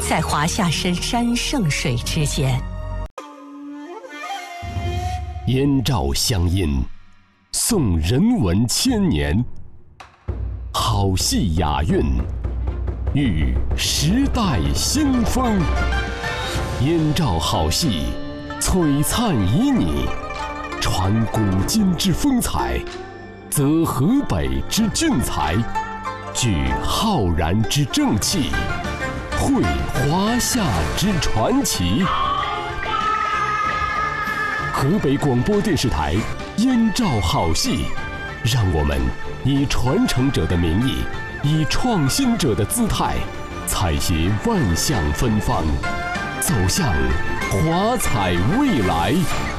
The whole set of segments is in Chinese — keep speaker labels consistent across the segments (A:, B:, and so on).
A: 在华夏深山圣水之间。
B: 燕赵乡音，颂人文千年，好戏雅韵，遇时代新风。燕赵好戏，璀璨旖旎，传古今之风采，则河北之俊才，聚浩然之正气，绘华夏之传奇。河北广播电视台燕赵好戏，让我们以传承者的名义，以创新者的姿态，采撷万象芬芳，走向华彩未来。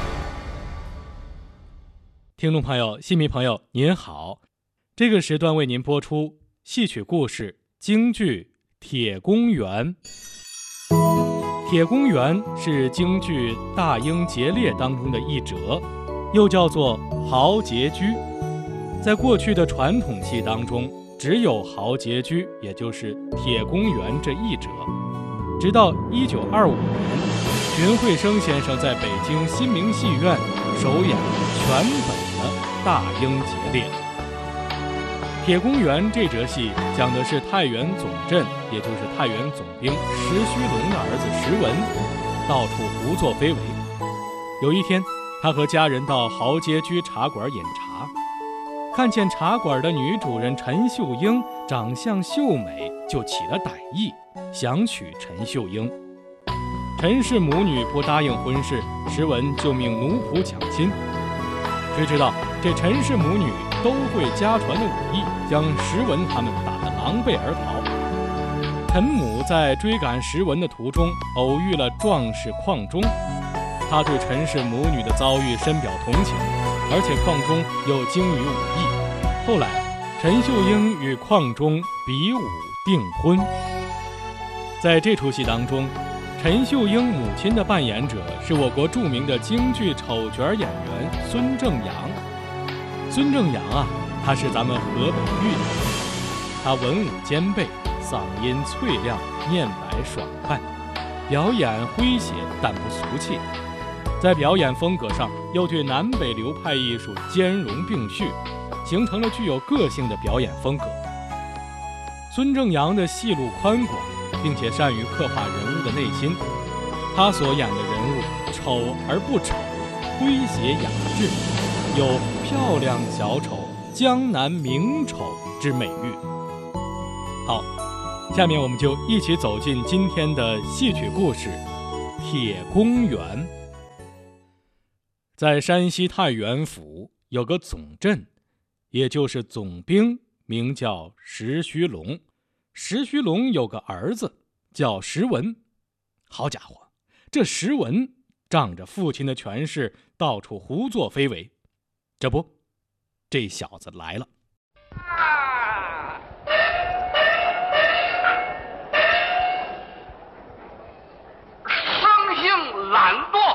C: 听众朋友、戏迷朋友您好，这个时段为您播出戏曲故事京剧《铁公园》。铁公园是京剧《大英劫猎》当中的一折，又叫做豪杰居。在过去的传统戏当中，只有豪杰居，也就是铁公园这一折。直到1925年，荀慧生先生在北京新明戏院首演全本的《大英劫猎》。铁公园这折戏讲的是太原总镇，也就是太原总兵石须龙的儿子石文，到处胡作非为。有一天，他和家人到豪杰居茶馆饮茶，看见茶馆的女主人陈秀英长相秀美，就起了歹意，想娶陈秀英。陈氏母女不答应婚事，石文就命奴仆抢亲。谁知道这陈氏母女都会家传的武艺，将石文他们打得狼狈而逃。陈母在追赶石文的途中，偶遇了壮士邝忠，他对陈氏母女的遭遇深表同情，而且邝忠又精于武艺。后来，陈秀英与邝忠比武订婚。在这出戏当中，陈秀英母亲的扮演者是我国著名的京剧丑角演员孙正阳。孙正阳啊，他是咱们河北豫的，他文武兼备，嗓音脆亮，面白爽快，表演诙谐但不俗气。在表演风格上，又对南北流派艺术兼容并蓄，形成了具有个性的表演风格。孙正阳的戏路宽广，并且善于刻画人物的内心，他所演的人物丑而不丑，诙谐雅致，有漂亮小丑、江南名丑之美誉。好，下面我们就一起走进今天的戏曲故事《铁公园》。在山西太原府有个总镇，也就是总兵，名叫石须龙。石须龙有个儿子叫石文。好家伙，这石文仗着父亲的权势，到处胡作非为。这不，这小子来了。
D: 生性懒惰，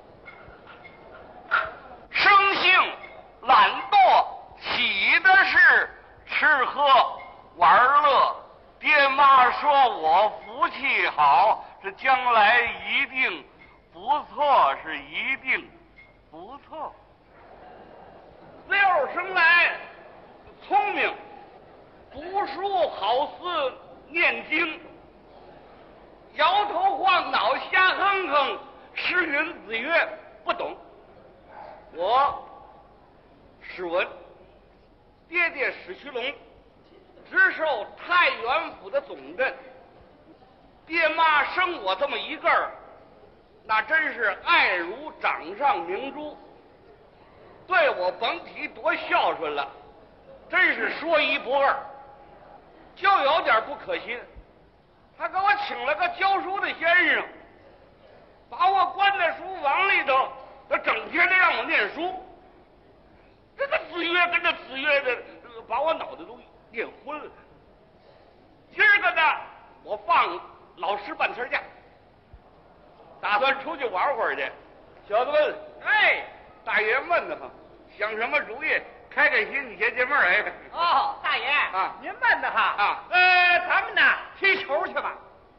D: 生性懒惰，起的是吃喝玩乐。爹妈说我福气好，这将来一定不错，是一定不错。六生来聪明，读书好似念经，摇头晃脑瞎哼哼，诗云子曰不懂。我史文，爹爹史须龙，直受太原府的总镇。爹妈生我这么一个儿，那真是爱如掌上明珠，对我甭提多孝顺了，真是说一不二。就有点不可惜，他给我请了个教书的先生，把我关在书房里头，他整天的让我念书。这个子曰跟着子曰的，把我脑袋都念昏了。今儿个呢，我放老师半天假，打算出去玩会儿去。小子们，哎，大爷闷得慌，想什么主意？开开心，你解解闷儿。哎，
E: 哦，大爷
D: 啊，
E: 您闷得哈
D: 啊？
E: 咱们呢踢球去吧。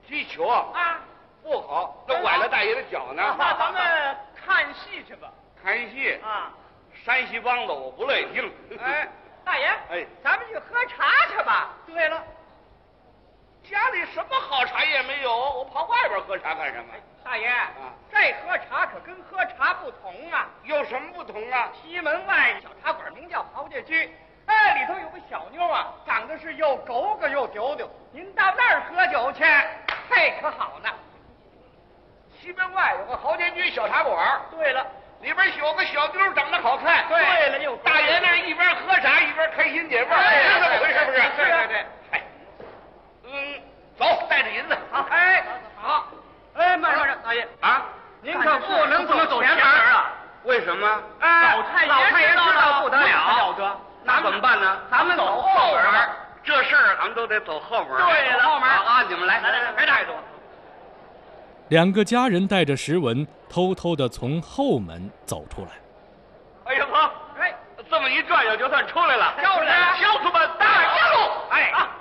D: 踢球啊，不好，这崴了大爷的脚呢。
E: 那咱们看戏去吧。
D: 看戏
E: 啊，
D: 山西梆子我不乐意听。
E: 哎，大爷，
D: 哎，
E: 咱们去喝茶去吧。对了，
D: 家里什么好茶也没有，我跑外边喝茶干什么？
E: 大爷，这喝茶可跟喝茶不同啊。
D: 有什么不同啊？
E: 西门外小茶馆名叫豪家居，哎，里头有个小妞啊，长得是又狗个又丢丢。您到那儿喝酒去，嘿，可好呢。
D: 西门外有个豪家居小茶馆。
E: 对了，
D: 里边有个小妞长得好看。
E: 对了，又
D: 大爷那一边喝茶一边开心解闷，是这么回事不是？
E: 对。
D: 哎，走，带着银子。
E: 好，哎，好。哎，慢着，大爷
D: 啊，
E: 您可不能走前门啊！
D: 为什么？
E: 老太爷知道不得了，
D: 那怎么办呢？
E: 咱们走后门。
D: 这事儿咱们都得走后门。
E: 对了，后门
D: 啊，你们来，
E: 别带着我。
C: 两个家人带着石文偷偷地从后门走出来。
D: 哎呀呵，
E: 哎，
D: 这么一转悠就算出来了。
E: 就是，
D: 乡亲们大家路。
E: 哎。